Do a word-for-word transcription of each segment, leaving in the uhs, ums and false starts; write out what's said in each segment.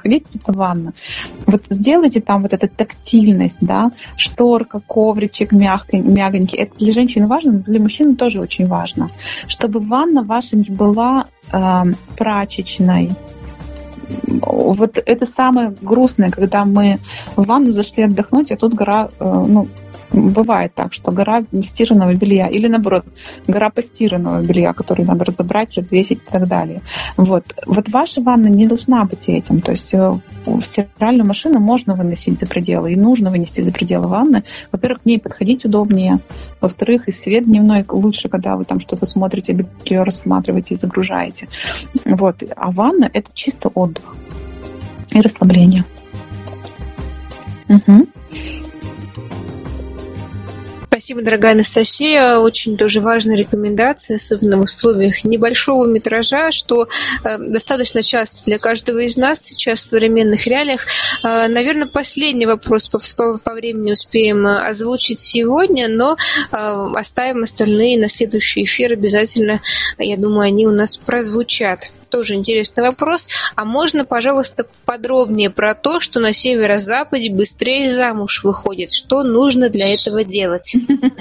заходить, это ванна. Вот сделайте там вот эту тактильность, да, шторка, ковричек мягкий, мягонький. Это для женщин важно, но для мужчин тоже очень важно. Чтобы ванна ваша не была э, прачечной. Вот это самое грустное, когда мы в ванну зашли отдохнуть, а тут гора, э, ну, бывает так, что гора стиранного белья или, наоборот, гора постиранного белья, который надо разобрать, развесить и так далее. Вот. Вот ваша ванна не должна быть этим. То есть в стиральную машину можно выносить за пределы, и нужно вынести за пределы ванны. Во-первых, к ней подходить удобнее. Во-вторых, и свет дневной лучше, когда вы там что-то смотрите, белье рассматриваете и загружаете. Вот. А ванна — это чисто отдых и расслабление. Угу. Спасибо, дорогая Анастасия. Очень тоже важная рекомендация, особенно в условиях небольшого метража, что э, достаточно часто для каждого из нас сейчас в современных реалиях. Э, наверное, последний вопрос по, по, по времени успеем озвучить сегодня, но э, оставим остальные на следующий эфир. Обязательно, я думаю, они у нас прозвучат. Тоже интересный вопрос. А можно, пожалуйста, подробнее про то, что на северо-западе быстрее замуж выходит? Что нужно для этого делать?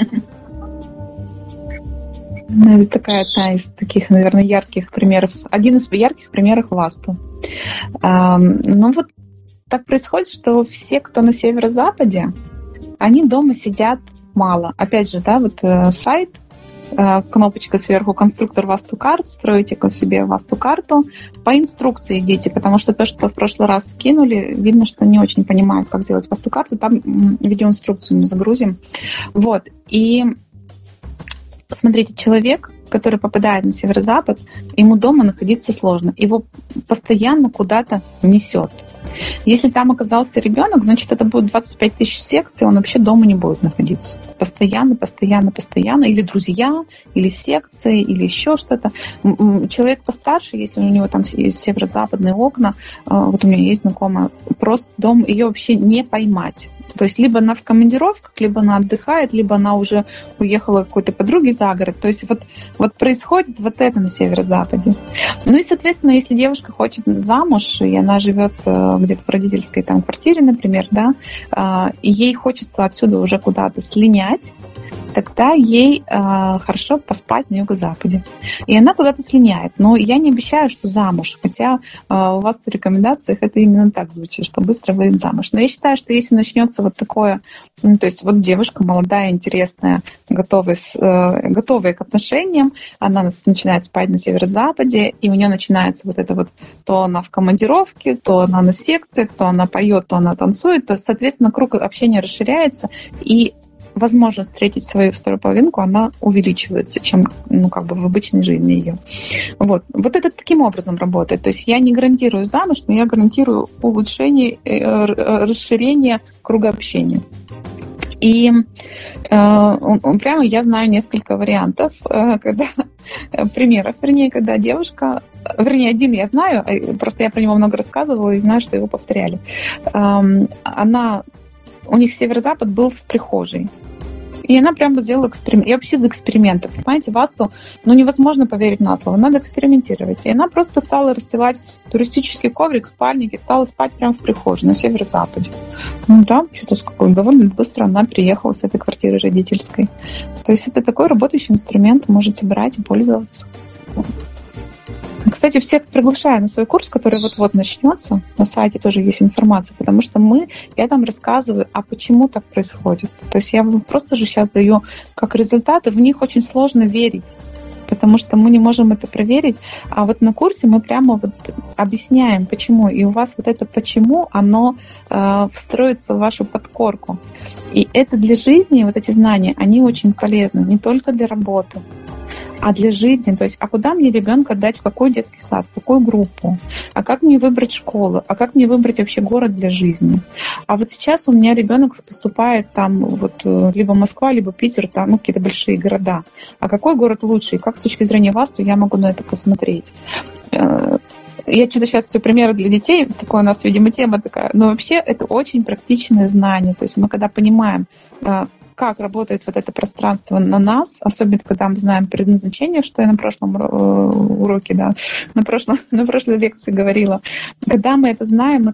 Это такая одна из таких, наверное, ярких примеров. Один из ярких примеров васту. Ну вот так происходит, что все, кто на северо-западе, они дома сидят мало. Опять же, да, вот сайт, кнопочка сверху «Конструктор Васту-карт», строите себе Васту-карту, по инструкции идите, потому что то, что в прошлый раз скинули, видно, что не очень понимают, как сделать Васту-карту, там видеоинструкцию мы загрузим. Вот, и смотрите, человек, который попадает на северо-запад, ему дома находиться сложно, его постоянно куда-то несет. Если там оказался ребенок, значит, это будет двадцать пять тысяч секций, он вообще дома не будет находиться. Постоянно, постоянно, постоянно. Или друзья, или секции, или еще что-то. Человек постарше, если у него там северо-западные окна, вот у меня есть знакомая, просто дом ее вообще не поймать. То есть либо она в командировках, либо она отдыхает, либо она уже уехала к какой-то подруге за город. То есть вот, вот происходит вот это на северо-западе. Ну и, соответственно, если девушка хочет замуж, и она живет где-то в родительской там квартире, например, да, и ей хочется отсюда уже куда-то слинять, тогда ей э, хорошо поспать на юго-западе. И она куда-то слиняет. Но я не обещаю, что замуж, хотя э, у вас в рекомендациях это именно так звучит, что быстро выйдет замуж. Но я считаю, что если начнется вот такое, ну, то есть вот девушка молодая, интересная, готовая, э, готовая к отношениям, она начинает спать на северо-западе, и у нее начинается вот это вот, то она в командировке, то она на секциях, то она поет, то она танцует, то, соответственно, круг общения расширяется, и возможность встретить свою вторую половинку, она увеличивается, чем, ну, как бы в обычной жизни ее. Вот. Вот это таким образом работает. То есть я не гарантирую замуж, но я гарантирую улучшение, расширение круга общения. И э, прямо я знаю несколько вариантов, э, когда, примеров, вернее, когда девушка, вернее, один я знаю, просто я про него много рассказывала и знаю, что его повторяли. Э, она У них северо-запад был в прихожей. И она прямо сделала эксперимент. Я вообще за эксперименты. Понимаете, васту, ну, невозможно поверить на слово. Надо экспериментировать. И она просто стала расстилать туристический коврик, спальник и стала спать прямо в прихожей на северо-западе. Ну да, что-то довольно быстро она переехала с этой квартиры родительской. То есть это такой работающий инструмент. Можете брать и пользоваться. Кстати, всех приглашаю на свой курс, который вот-вот начнется. На сайте тоже есть информация, потому что мы, я там рассказываю, а почему так происходит. То есть я вам просто же сейчас даю как результаты, в них очень сложно верить, потому что мы не можем это проверить. А вот на курсе мы прямо вот объясняем, почему. И у вас вот это почему, оно э, встроится в вашу подкорку. И это для жизни, вот эти знания, они очень полезны, не только для работы, а для жизни. То есть, а куда мне ребенка отдать, в какой детский сад, в какую группу, а как мне выбрать школу, а как мне выбрать вообще город для жизни. А вот сейчас у меня ребенок поступает там вот либо Москва, либо Питер, там ну, какие-то большие города. А какой город лучше, и как с точки зрения васту я могу на это посмотреть? Я что-то сейчас все примеры для детей, такое у нас, видимо, тема такая, но вообще это очень практичное знание. То есть мы когда понимаем, как работает вот это пространство на нас, особенно когда мы знаем предназначение, что я на прошлом уроке, да, на, прошлом, на прошлой лекции говорила. Когда мы это знаем, мы